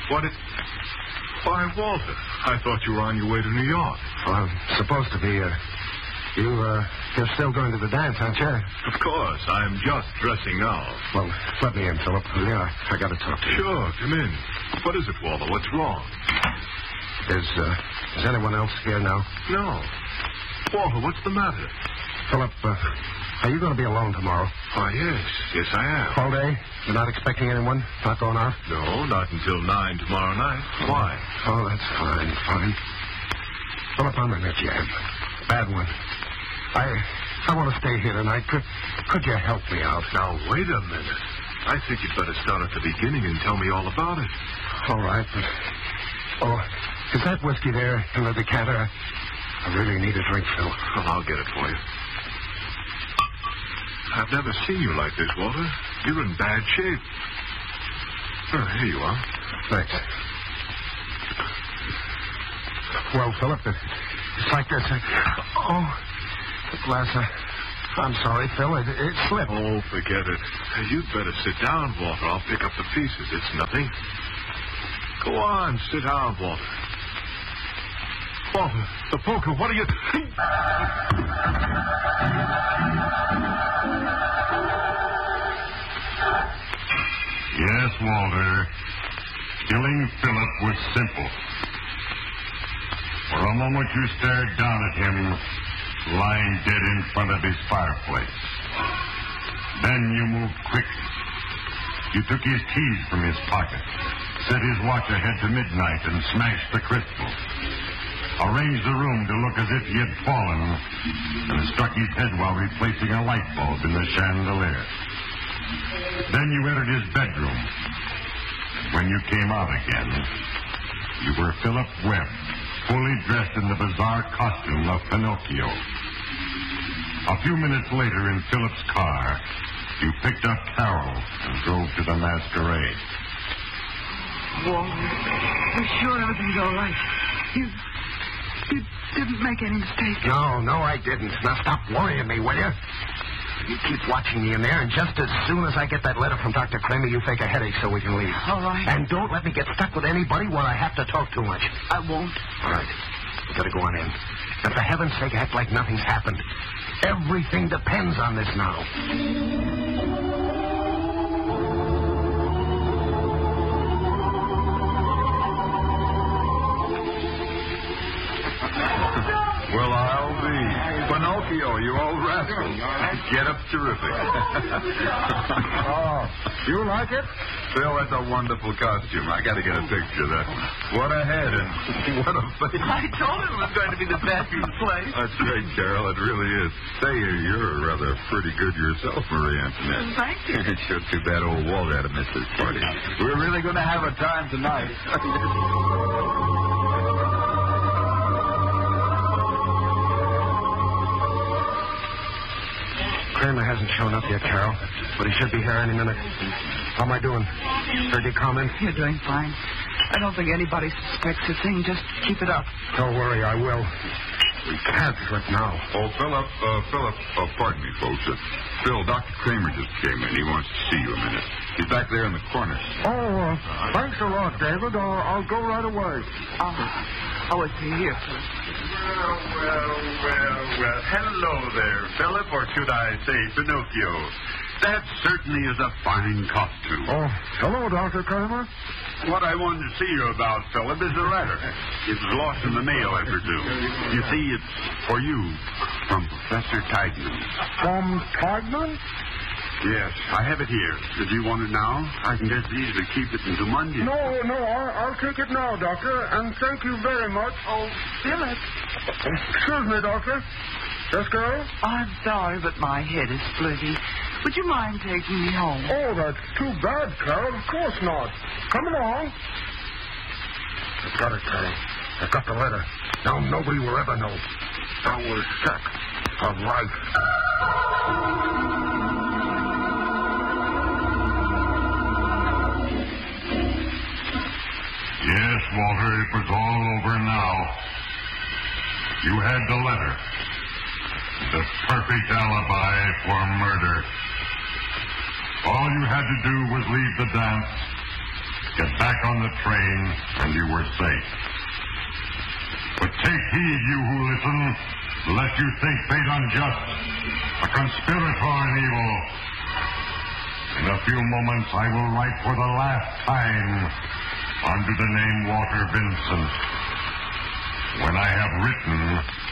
What? Why, Walter, I thought you were on your way to New York. Well, I'm supposed to be. You're still going to the dance, aren't you? Of course. I'm just dressing now. Well, let me in, Philip. Yeah, I got to talk to you. Sure, come in. What is it, Walter? What's wrong? Is anyone else here now? No. Walter, what's the matter? Philip, are you going to be alone tomorrow? Why, yes. Yes, I am. All day? You're not expecting anyone? Not going out? No, not until 9 tomorrow night. Why? Oh, that's fine. Philip, I'm in a jam. Bad one. I want to stay here tonight. Could you help me out? Now, wait a minute. I think you'd better start at the beginning and tell me all about it. All right, but... Oh, is that whiskey there in the decanter? I really need a drink, Phil. Well, I'll get it for you. I've never seen you like this, Walter. You're in bad shape. Oh, here you are. Thanks. Well, Philip, it's like this. The glass. I'm sorry, Phil. It slipped. Oh, forget it. You'd better sit down, Walter. I'll pick up the pieces. It's nothing. Go on, sit down, Walter. Walter, the poker, what are you... Yes, Walter. Killing Philip was simple. For a moment you stared down at him, lying dead in front of his fireplace. Then you moved quickly. You took his keys from his pocket, set his watch ahead to midnight, and smashed the crystal. Arranged the room to look as if he had fallen, and struck his head while replacing a light bulb in the chandelier. Then you entered his bedroom. When you came out again, you were Philip Webb, fully dressed in the bizarre costume of Pinocchio. A few minutes later, in Philip's car, you picked up Carol and drove to the masquerade. Walter, you're sure everything's all right? You didn't make any mistake. No, I didn't. Now stop worrying me, will you? You keep watching me in there, and just as soon as I get that letter from Dr. Kramer, you fake a headache so we can leave. All right. And don't let me get stuck with anybody where I have to talk too much. I won't. All right. You gotta go on in. And for heaven's sake, act like nothing's happened. Everything depends on this now. Well, I'll be. Pinocchio, you old rascal. Get up terrific. Oh, you like it? Phil, that's a wonderful costume. I got to get a picture of that one. What a head and what a face. I told him it was going to be the best in the place. That's great, Carol. It really is. Say, you're rather pretty good yourself, Marie Antoinette. Thank you. It's sure too bad old Walter had to miss this party. We're really going to have a time tonight. Kramer hasn't shown up yet, Carol, but he should be here any minute. How am I doing? Heard you comment? You're doing fine. I don't think anybody suspects a thing. Just keep it up. Don't worry, I will. We can't slip now. Oh, Philip, pardon me, folks. Phil, Dr. Kramer just came in. He wants to see you a minute. He's back there in the corner. Oh, thanks a lot, David. I'll go right away. Oh, it's here. Well. Hello there, Philip, or should I say Pinocchio. That certainly is a fine costume. Oh, hello, Dr. Kramer. What I wanted to see you about, Philip, is a letter. It was lost in the mail, I presume. You see, it's for you from Professor Tideman. From Tideman? Yes, I have it here. Did you want it now? I can just easily keep it until Monday. No, I'll take it now, Doctor, and thank you very much. Oh, Philip. Excuse me, Doctor. Yes, girl? I'm sorry, but my head is splitting. Would you mind taking me home? Oh, that's too bad, Carol. Of course not. Come along. I've got it, Carol. I've got the letter. Now nobody will ever know. Now we're set for life. Yes, Walter, it was all over now. You had the letter. The perfect alibi for murder. All you had to do was leave the dance, Get back on the train, and you were safe. But take heed, you who listen, lest you think fate unjust, a conspirator in evil. In a few moments, I will write for the last time under the name Walter Vincent. When I have written,